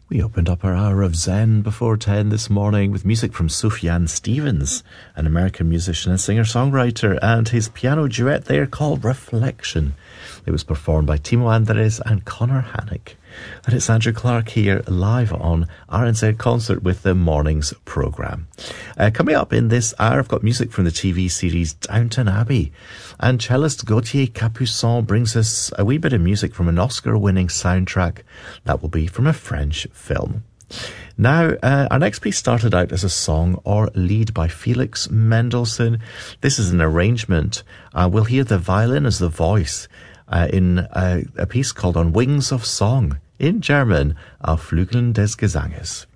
We opened up our hour of Zen before 10 this morning with music from Sufjan Stevens, an American musician and singer-songwriter, and his piano duet there called Reflection. It was performed by Timo Andres and Connor Hannock. And it's Andrew Clark here live on RNZ Concert with the morning's programme. Coming up in this hour, I've got music from the TV series Downton Abbey. And cellist Gauthier Capuçon brings us a wee bit of music from an Oscar-winning soundtrack that will be from a French film. Now, our next piece started out as a song or lead by Felix Mendelssohn. This is an arrangement. We'll hear the violin as the voice in a piece called On Wings of Song, in German, Auf Flügeln des Gesanges.